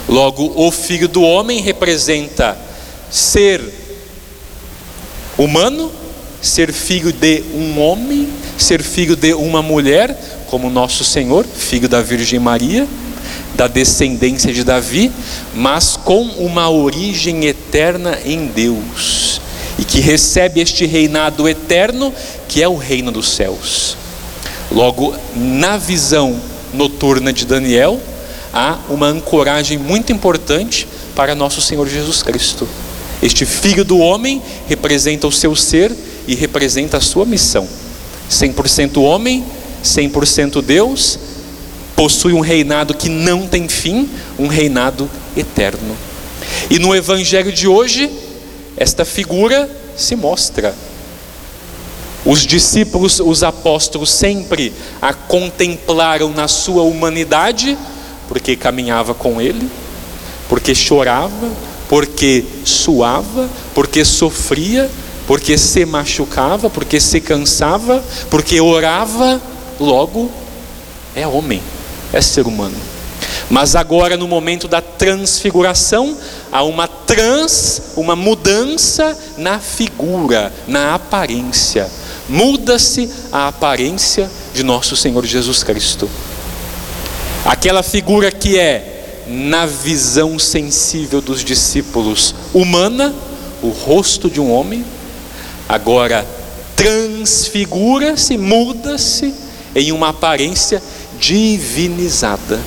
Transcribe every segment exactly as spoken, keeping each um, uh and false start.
Logo, o Filho do Homem representa ser humano, ser filho de um homem, ser filho de uma mulher, como nosso Senhor, filho da Virgem Maria, da descendência de Davi, mas com uma origem eterna em Deus, e que recebe este reinado eterno, que é o reino dos céus. Logo, na visão noturna de Daniel, há uma ancoragem muito importante para nosso Senhor Jesus Cristo. Este Filho do Homem representa o seu ser e representa a sua missão. cem por cento homem, cem por cento Deus, possui um reinado que não tem fim, um reinado eterno. E no Evangelho de hoje, esta figura se mostra. Os discípulos, os apóstolos, sempre a contemplaram na sua humanidade, porque caminhava com ele, porque chorava, porque suava, porque sofria, porque se machucava, porque se cansava, porque orava. Logo, é homem, é ser humano. Mas agora, no momento da transfiguração, há uma trans, uma mudança na figura, na aparência. Muda-se a aparência de nosso Senhor Jesus Cristo. Aquela figura que é, na visão sensível dos discípulos, humana, o rosto de um homem, agora transfigura-se, muda-se em uma aparência divinizada.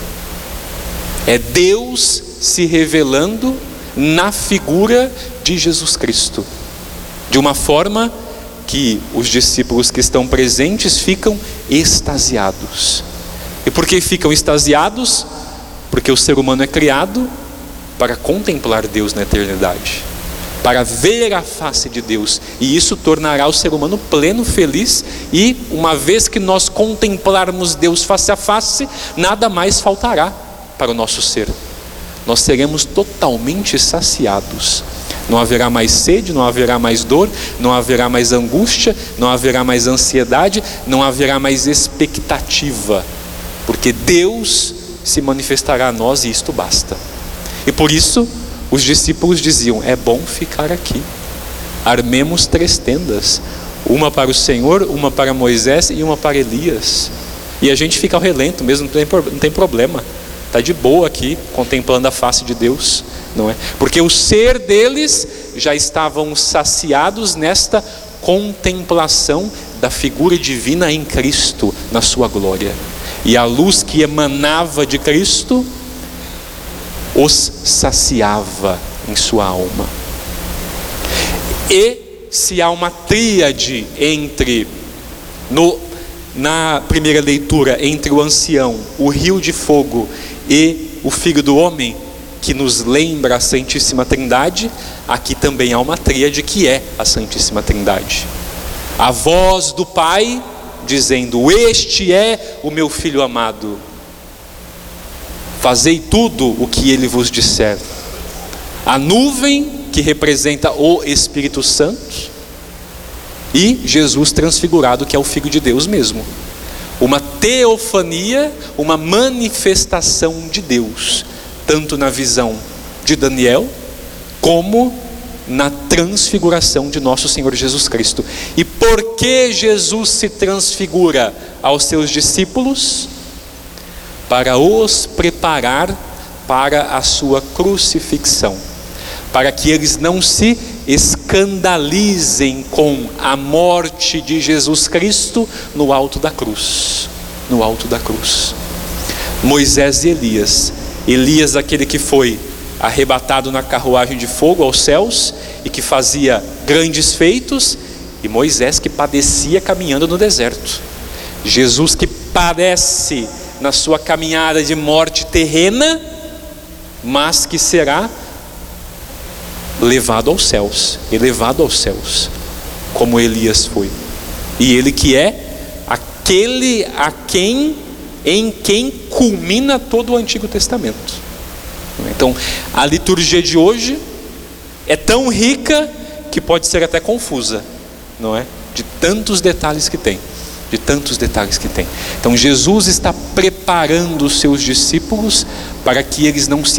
É Deus se revelando na figura de Jesus Cristo, de uma forma que os discípulos que estão presentes ficam extasiados. E por que ficam extasiados? Porque o ser humano é criado para contemplar Deus na eternidade, para ver a face de Deus, e isso tornará o ser humano pleno, feliz. E uma vez que nós contemplarmos Deus face a face, nada mais faltará para o nosso ser. Nós seremos totalmente saciados. Não haverá mais sede, não haverá mais dor, não haverá mais angústia, não haverá mais ansiedade, não haverá mais expectativa, porque Deus se manifestará a nós e isto basta. E por isso os discípulos diziam: é bom ficar aqui, armemos três tendas, uma para o Senhor, uma para Moisés e uma para Elias. E a gente fica ao relento mesmo, não tem, não tem problema, está de boa aqui, contemplando a face de Deus, não é? Porque o ser deles já estavam saciados nesta contemplação da figura divina em Cristo, na sua glória. E a luz que emanava de Cristo os saciava em sua alma. E se há uma tríade entre, no, na primeira leitura, entre o ancião, o rio de fogo e o Filho do Homem, que nos lembra a Santíssima Trindade, aqui também há uma tríade que é a Santíssima Trindade. A voz do Pai dizendo: este é o meu Filho amado, fazei tudo o que ele vos disser. A nuvem, que representa o Espírito Santo, e Jesus transfigurado, que é o Filho de Deus mesmo. Uma teofania, uma manifestação de Deus, tanto na visão de Daniel, como na transfiguração de nosso Senhor Jesus Cristo. E por que Jesus se transfigura aos seus discípulos? Para os preparar para a sua crucifixão, para que eles não se escandalizem com a morte de Jesus Cristo no alto da cruz, no alto da cruz. Moisés e Elias, Elias aquele que foi arrebatado na carruagem de fogo aos céus e que fazia grandes feitos, e Moisés que padecia caminhando no deserto. Jesus que padece na sua caminhada de morte terrena, mas que será levado aos céus, elevado aos céus, como Elias foi. E ele que é aquele a quem, em quem culmina todo o Antigo Testamento. Então, a liturgia de hoje é tão rica que pode ser até confusa, não é? De tantos detalhes que tem, de tantos detalhes que tem. Então, Jesus está preparando os seus discípulos para que eles não se